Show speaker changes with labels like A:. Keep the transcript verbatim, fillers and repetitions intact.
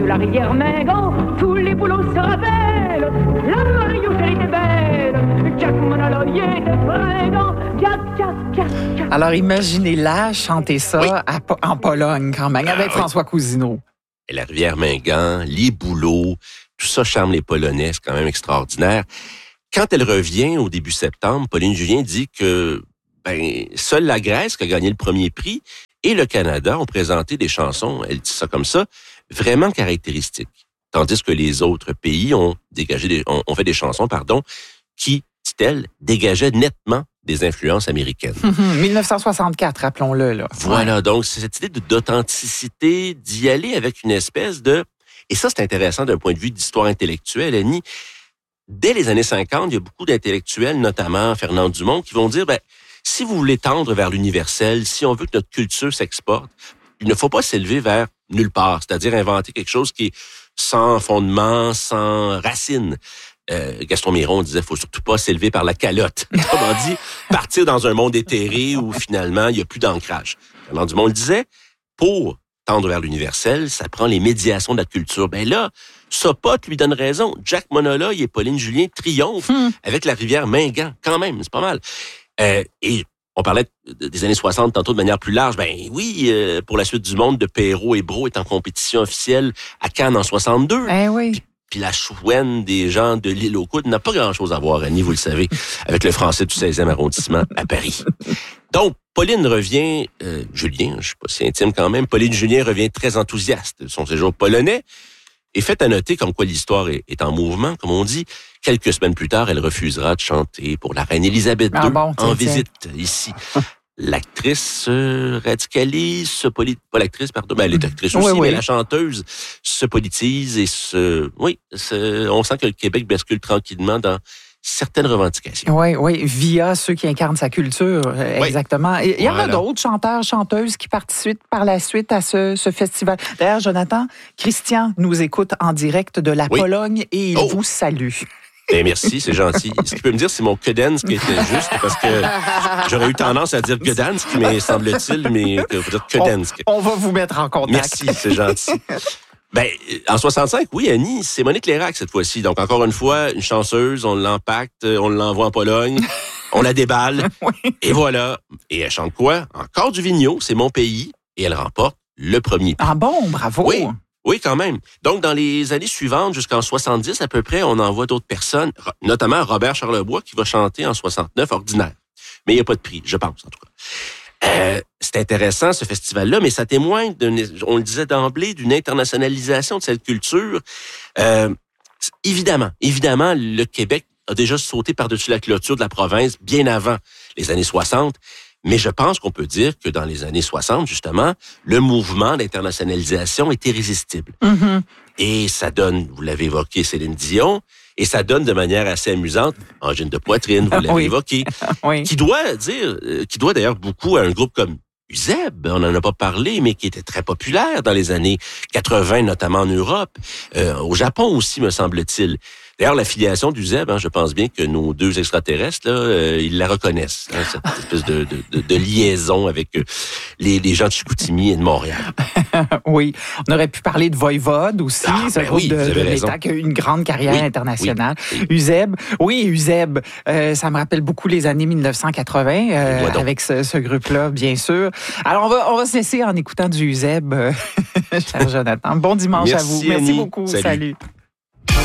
A: sous la rivière Mingan, tous les boulots se rappellent. La Mariouche, elle était belle, Jack Monolo, il était fringant. Jack, Jack, Jack, Jack.
B: Alors, imaginez-la chanter ça
C: Oui.
B: à, en Pologne, quand même, avec
C: Ah, oui.
B: François Cousineau.
C: Et la rivière Mingan, les boulots, tout ça charme les Polonais, c'est quand même extraordinaire. Quand elle revient au début septembre, Pauline Julien dit que ben, seule la Grèce qui a gagné le premier prix et le Canada ont présenté des chansons, elle dit ça comme ça, vraiment caractéristiques. Tandis que les autres pays ont dégagé des, ont, ont fait des chansons, pardon, qui, dit-elle, dégageaient nettement des influences américaines.
B: dix-neuf cent soixante-quatre, rappelons-le. Là.
C: Voilà, donc c'est cette idée de, d'authenticité, d'y aller avec une espèce de... Et ça, c'est intéressant d'un point de vue d'histoire intellectuelle, Annie. Dès les années cinquante, il y a beaucoup d'intellectuels, notamment Fernand Dumont, qui vont dire, ben, si vous voulez tendre vers l'universel, si on veut que notre culture s'exporte, il ne faut pas s'élever vers nulle part, c'est-à-dire inventer quelque chose qui est sans fondement, sans racines. Euh, Gaston Miron disait, faut surtout pas s'élever par la calotte. Autrement dit, partir dans un monde éthéré où finalement, il n'y a plus d'ancrage. Fernand Dumont le disait, pour tendre vers l'universel, ça prend les médiations de la culture. Ben là, Sopot lui donne raison. Jack Monoloy et Pauline Julien triomphent
B: Hmm.
C: avec la rivière Mingan, quand même, c'est pas mal. Euh, et on parlait des années soixante tantôt de manière plus large. Ben oui, euh, pour la suite du monde, de Perrault et Brault est en compétition officielle à Cannes en soixante-deux.
B: Eh oui.
C: Puis la chouenne des gens de l'île aux Coudes n'a pas grand-chose à voir, Annie, vous le savez, avec le français du seizième arrondissement à Paris. Donc, Pauline revient, euh, Julien, je suis pas si intime quand même, Pauline Julien revient très enthousiaste de son séjour polonais et fait à noter comme quoi l'histoire est, est en mouvement, comme on dit. Quelques semaines plus tard, elle refusera de chanter pour la reine Élisabeth
B: Ah
C: deux
B: bon, tiens,
C: en
B: tiens.
C: visite ici. L'actrice se radicalise, se politise, pas l'actrice, pardon, ben elle est actrice aussi,
B: Oui, oui.
C: mais la chanteuse se politise et se, oui, se, on sent que le Québec bascule tranquillement dans certaines revendications.
B: Oui, oui, via ceux qui incarnent sa culture, euh,
C: Oui.
B: exactement. Et il y en a
C: Voilà.
B: d'autres chanteurs, chanteuses qui participent par la suite à ce, ce festival. D'ailleurs, Jonathan, Christian nous écoute en direct de la
C: Oui.
B: Pologne et il
C: Oh.
B: vous salue.
C: Ben merci, c'est gentil. Ce qu'il peut me dire, c'est mon Gdansk qui était juste, parce que j'aurais eu tendance à dire Gdansk, mais semble-t-il, mais il faut dire Gdansk.
B: On va vous mettre en contact.
C: Merci, c'est gentil. Ben, en soixante-cinq, oui, Annie, c'est Monique Lérac cette fois-ci. Donc, encore une fois, une chanceuse, on l'empacte, on l'envoie en Pologne, on la déballe,
B: Oui.
C: et voilà. Et elle chante quoi? Encore du Vigneault, c'est mon pays, et elle remporte le premier prix.
B: Ah bon, bravo.
C: Oui. Oui, quand même. Donc, dans les années suivantes, jusqu'en soixante-dix à peu près, on envoie d'autres personnes, ro- notamment Robert Charlebois, qui va chanter en soixante-neuf Ordinaire. Mais il n'y a pas de prix, je pense, en tout cas. Euh, c'est intéressant, ce festival-là, mais ça témoigne, d'une, on le disait d'emblée, d'une internationalisation de cette culture. Euh, c'est- évidemment, évidemment, le Québec a déjà sauté par-dessus la clôture de la province bien avant les années soixante. Mais je pense qu'on peut dire que dans les années soixante, justement, le mouvement d'internationalisation est irrésistible.
B: Mhm.
C: Et ça donne, vous l'avez évoqué, Céline Dion, et ça donne de manière assez amusante, Angine de poitrine, vous l'avez
B: Oui.
C: évoqué,
B: Oui.
C: qui doit dire, euh, qui doit d'ailleurs beaucoup à un groupe comme Uzeb, on n'en a pas parlé, mais qui était très populaire dans les années quatre-vingt, notamment en Europe, euh, au Japon aussi, me semble-t-il. D'ailleurs, l'affiliation d'Uzeb, hein, je pense bien que nos deux extraterrestres, là, euh, ils la reconnaissent, hein, cette espèce de, de, de, de liaison avec euh, les, les gens de Chicoutimi et de Montréal.
B: Oui, on aurait pu parler de Voivode aussi,
C: Ah,
B: ce
C: ben
B: groupe
C: oui,
B: de,
C: vous avez
B: de
C: raison.
B: l'État qui a eu une grande carrière
C: Oui,
B: internationale.
C: oui, oui.
B: Uzeb, oui, Uzeb, euh, ça me rappelle beaucoup les années dix-neuf cent quatre-vingts euh,
C: Dis-moi donc.
B: avec ce, ce groupe-là, bien sûr. Alors, on va, on va se laisser en écoutant du Uzeb, euh, cher Jonathan. Bon dimanche à
C: Merci,
B: vous. Merci
C: Annie.
B: beaucoup.
C: Salut.
B: Salut.